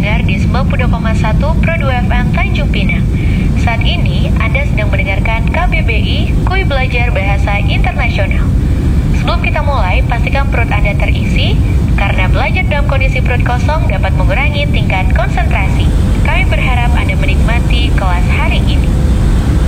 pendengar di 92,1 Pro 2 FM Tanjung Pinang. Saat ini Anda sedang mendengarkan KBBI Kuy Belajar Bahasa Internasional. Sebelum kita mulai, pastikan perut Anda terisi, karena belajar dalam kondisi perut kosong dapat mengurangi tingkat konsentrasi. Kami berharap Anda menikmati kelas hari ini.